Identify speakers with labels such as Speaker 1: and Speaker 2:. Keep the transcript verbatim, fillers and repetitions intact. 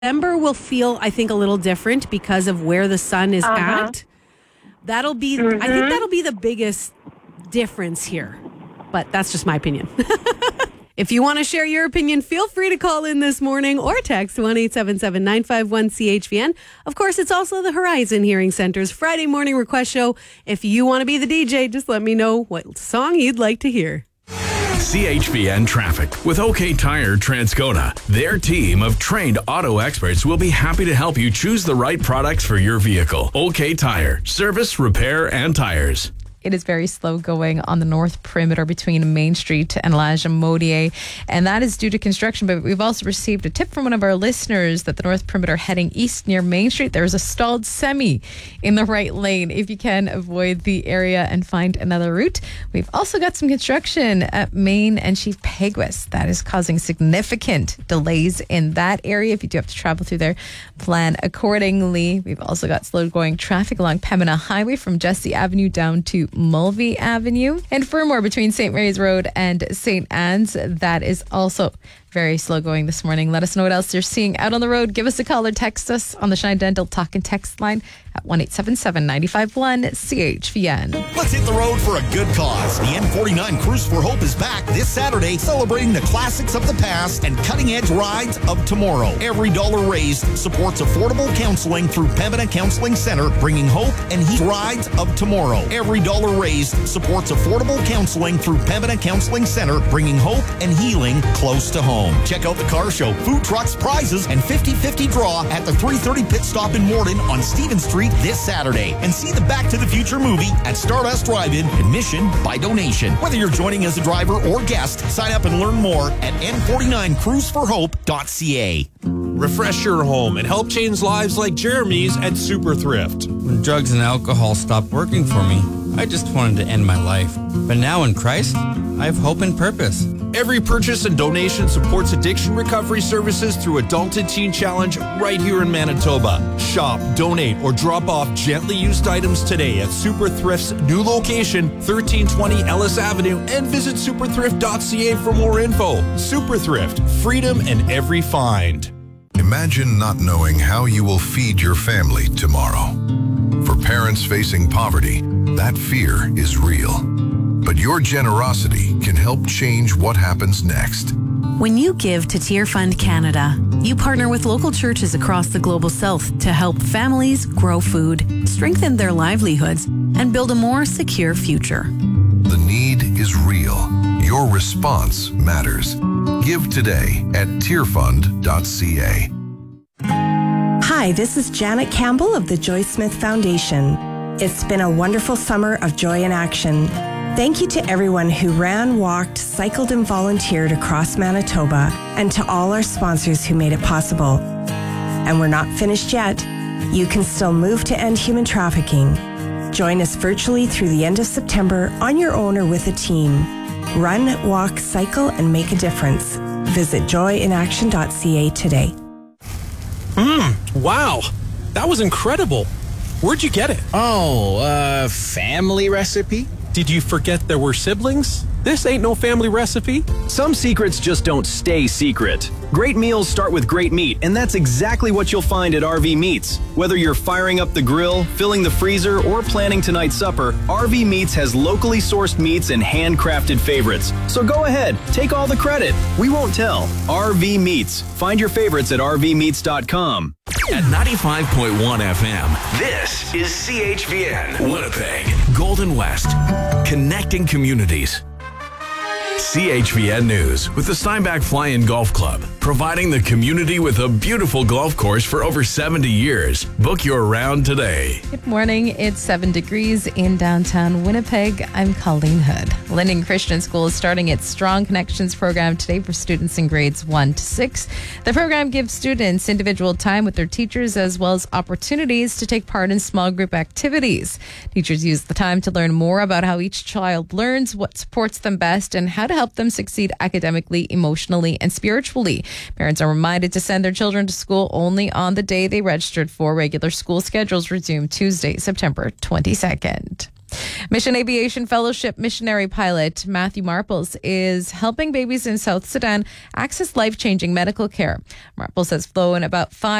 Speaker 1: November will feel, I think, a little different because of where the sun is
Speaker 2: Uh-huh.
Speaker 1: at. That'll be,
Speaker 2: Mm-hmm.
Speaker 1: I think that'll be the biggest difference here. But that's just my opinion. If you want to share your opinion, feel free to call in this morning or text one eight seven seven, nine five one, C H V N. Of course, it's also the Horizon Hearing Center's Friday morning request show. If you want to be the D J, just let me know what song you'd like to hear.
Speaker 3: C H V N Traffic with OK Tire Transcona. Their team of trained auto experts will be happy to help you choose the right products for your vehicle. OK Tire. Service, repair, and tires.
Speaker 4: It is very slow going on the north perimeter between Main Street and Elijah Modier, and that is due to construction. But we've also received a tip from one of our listeners that the north perimeter heading east near Main Street, there is a stalled semi in the right lane. If you can, avoid the area and find another route. We've also got some construction at Main and Chief Peguis that is causing significant delays in that area. If you do have to travel through there, plan accordingly. We've also got slow going traffic along Pembina Highway from Jesse Avenue down to Mulvey Avenue, and Fermor between Saint Mary's Road and Saint Anne's. That is also very slow going this morning. Let us know what else you're seeing out on the road. Give us a call or text us on the Shine Dental Talk and Text line at one eight seven seven, nine five one, C H V N.
Speaker 5: Let's hit the road for a good cause. The N forty-nine Cruise for Hope is back this Saturday, celebrating the classics of the past and cutting-edge rides of tomorrow. Every dollar raised supports affordable counseling through Pembina Counseling Center, bringing hope and heat rides of tomorrow. Every dollar raised supports affordable counseling through Pembina Counseling Center, bringing hope and healing close to home. Check out the car show, food trucks, prizes, and fifty-fifty draw at the three thirty Pit Stop in Morden on Stevens Street this Saturday. And see the Back to the Future movie at Stardust Drive-In, admission by donation. Whether you're joining as a driver or guest, sign up and learn more at N forty-nine cruise for hope dot C A.
Speaker 6: Refresh your home and help change lives like Jeremy's at Super Thrift.
Speaker 7: When drugs and alcohol stopped working for me, I just wanted to end my life. But now in Christ, I have hope and purpose.
Speaker 6: Every purchase and donation supports addiction recovery services through Adult and Teen Challenge right here in Manitoba. Shop, donate, or drop off gently used items today at Super Thrift's new location, thirteen twenty Ellis Avenue, and visit super thrift dot C A for more info. Super Thrift, freedom in every find.
Speaker 8: Imagine not knowing how you will feed your family tomorrow. For parents facing poverty, that fear is real. But your generosity can help change what happens next.
Speaker 1: When you give to Tear Fund Canada, you partner with local churches across the Global South to help families grow food, strengthen their livelihoods, and build a more secure future.
Speaker 8: The need is real. Your response matters. Give today at tear fund dot C A.
Speaker 9: Hi, this is Janet Campbell of the Joy Smith Foundation. It's been a wonderful summer of joy in action. Thank you to everyone who ran, walked, cycled, and volunteered across Manitoba, and to all our sponsors who made it possible. And we're not finished yet. You can still move to end human trafficking. Join us virtually through the end of September on your own or with a team. Run, walk, cycle, and make a difference. Visit joy in action dot C A today.
Speaker 6: Mmm, wow. That was incredible. Where'd you get it?
Speaker 10: Oh, uh, family recipe?
Speaker 6: Did you forget there were siblings? This ain't no family recipe.
Speaker 11: Some secrets just don't stay secret. Great meals start with great meat, and that's exactly what you'll find at R V Meats. Whether you're firing up the grill, filling the freezer, or planning tonight's supper, R V Meats has locally sourced meats and handcrafted favorites. So go ahead, take all the credit. We won't tell. R V Meats. Find your favorites at R V meats dot com.
Speaker 3: At ninety-five point one F M, this is C H V N, Winnipeg, Golden West, connecting communities. C H V N News with the Steinbach Fly-In Golf Club, providing the community with a beautiful golf course for over seventy years. Book your round today.
Speaker 4: Good morning. It's seven degrees in downtown Winnipeg. I'm Colleen Hood. Linden Christian School is starting its Strong Connections program today for students in grades one to six. The program gives students individual time with their teachers as well as opportunities to take part in small group activities. Teachers use the time to learn more about how each child learns, what supports them best, and how to help them succeed academically, emotionally, and spiritually. Parents are reminded to send their children to school only on the day they registered for. Regular school schedules resume Tuesday, September twenty-second. Mission Aviation Fellowship missionary pilot Matthew Marples is helping babies in South Sudan access life-changing medical care. Marples has flown about five